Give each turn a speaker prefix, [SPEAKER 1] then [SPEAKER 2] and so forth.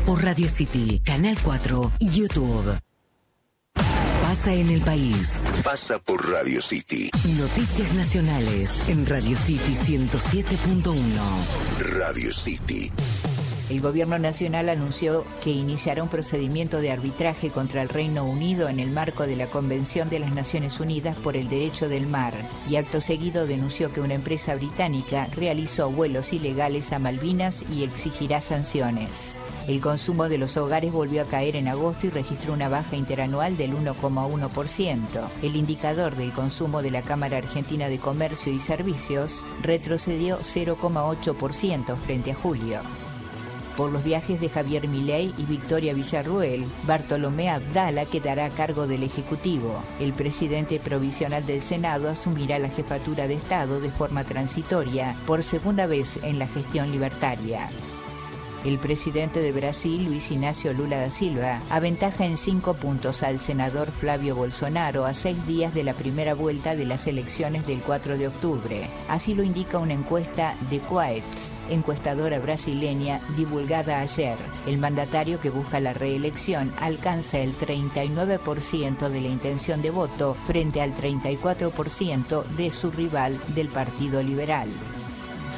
[SPEAKER 1] por Radio City, Canal 4 y YouTube. Pasa en el país.
[SPEAKER 2] Pasa por Radio City.
[SPEAKER 1] Noticias nacionales en Radio City 107.1.
[SPEAKER 2] Radio City.
[SPEAKER 3] El gobierno nacional anunció que iniciará un procedimiento de arbitraje contra el Reino Unido en el marco de la Convención de las Naciones Unidas por el Derecho del Mar, y acto seguido denunció que una empresa británica realizó vuelos ilegales a Malvinas y exigirá sanciones. El consumo de los hogares volvió a caer en agosto y registró una baja interanual del 1,1%. El indicador del consumo de la Cámara Argentina de Comercio y Servicios retrocedió 0,8% frente a julio. Por los viajes de Javier Milei y Victoria Villarruel, Bartolomé Abdala quedará a cargo del Ejecutivo. El presidente provisional del Senado asumirá la jefatura de Estado de forma transitoria por segunda vez en la gestión libertaria. El presidente de Brasil, Luis Inácio Lula da Silva, aventaja en 5 puntos al senador Flavio Bolsonaro a 6 días de la primera vuelta de las elecciones del 4 de octubre. Así lo indica una encuesta de Quaest, encuestadora brasileña, divulgada ayer. El mandatario, que busca la reelección, alcanza el 39% de la intención de voto frente al 34% de su rival del Partido Liberal.